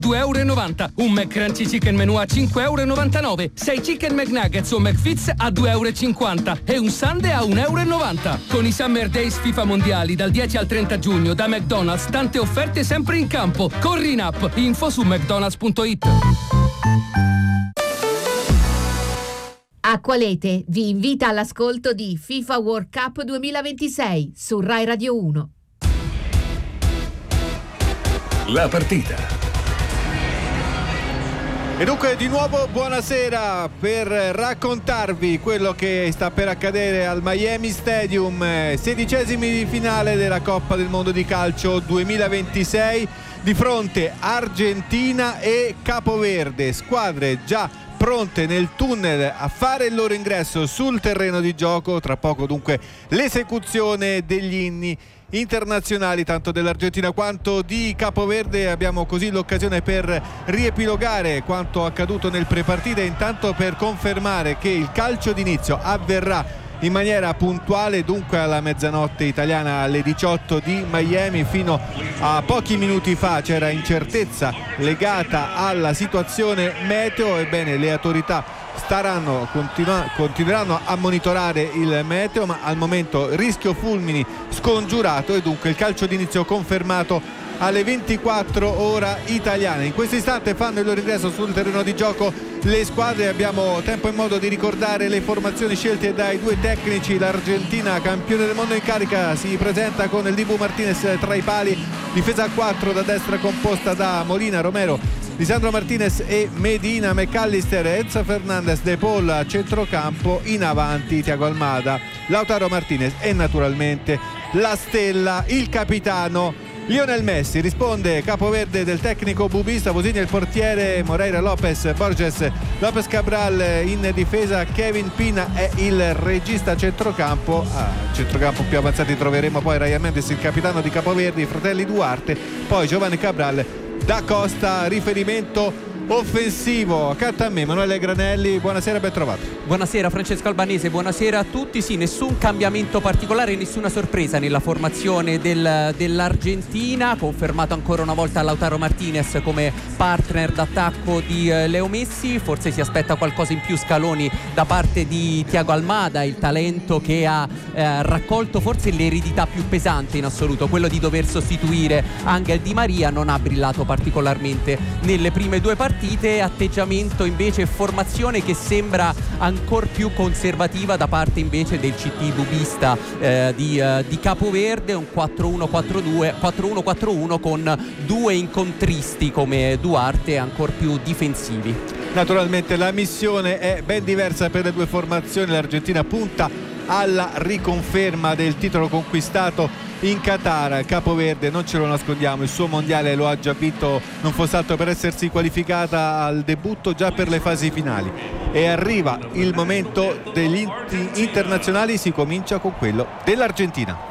2,90 €. Un McCrunchy Chicken Menù a 5,99 €. 6 Chicken McNuggets o McFits a 2,50 € e un Sundae a 1,90 €. Con i Summer Days FIFA Mondiali dal 10 al 30 giugno da McDonald's, tante offerte sempre in campo. Corri in app, info su mcdonalds.it. Acqualete vi invita all'ascolto di FIFA World Cup 2026 su Rai Radio 1. La partita. E dunque di nuovo buonasera per raccontarvi quello che sta per accadere al Miami Stadium, 16esimi di finale della Coppa del Mondo di Calcio 2026, di fronte Argentina e Capoverde, squadre già pronte nel tunnel a fare il loro ingresso sul terreno di gioco. Tra poco dunque l'esecuzione degli inni internazionali tanto dell'Argentina quanto di Capoverde. Abbiamo così l'occasione per riepilogare quanto accaduto nel prepartita e intanto per confermare che il calcio d'inizio avverrà in maniera puntuale, dunque alla mezzanotte italiana, alle 18 di Miami. Fino a pochi minuti fa c'era incertezza legata alla situazione meteo. Ebbene, le autorità continueranno a monitorare il meteo, ma al momento rischio fulmini scongiurato e dunque il calcio d'inizio confermato alle 24 ora italiane. In questo istante fanno il loro ingresso sul terreno di gioco le squadre. Abbiamo tempo e modo di ricordare le formazioni scelte dai due tecnici. L'Argentina, campione del mondo in carica, si presenta con il Dibu Martinez tra i pali, difesa a 4 da destra composta da Molina, Romero, Lisandro Martinez e Medina, McAllister, Enzo Fernandez, De Paul a centrocampo, in avanti Thiago Almada, Lautaro Martinez e naturalmente la stella, il capitano Lionel Messi. Risponde Capoverde del tecnico bubista, Bosini il portiere, Moreira, Lopez, Borges, Lopez Cabral in difesa, Kevin Pina è il regista a centrocampo. A centrocampo più avanzati troveremo poi Ryan Mendes, il capitano di Capoverde, i fratelli Duarte, poi Giovanni Cabral, Da Costa. Riferimento offensivo accanto a me Emanuele Granelli. Buonasera, ben trovato. Buonasera Francesco Albanese, buonasera a tutti. Sì, nessun cambiamento particolare, nessuna sorpresa nella formazione dell'Argentina. Confermato ancora una volta Lautaro Martinez come partner d'attacco di Leo Messi. Forse si aspetta qualcosa in più Scaloni da parte di Thiago Almada, il talento che ha raccolto forse l'eredità più pesante in assoluto, quello di dover sostituire Angel Di Maria. Non ha brillato particolarmente nelle prime due partite. Atteggiamento invece, formazione che sembra ancor più conservativa da parte invece del CT bubista di Capoverde, un 4-1-4-1 con due incontristi come Duarte ancor più difensivi. Naturalmente la missione è ben diversa per le due formazioni. L'Argentina punta alla riconferma del titolo conquistato in Qatar. Capoverde, non ce lo nascondiamo, il suo mondiale lo ha già vinto, non fosse altro per essersi qualificata al debutto già per le fasi finali. E arriva il momento degli internazionali, si comincia con quello dell'Argentina.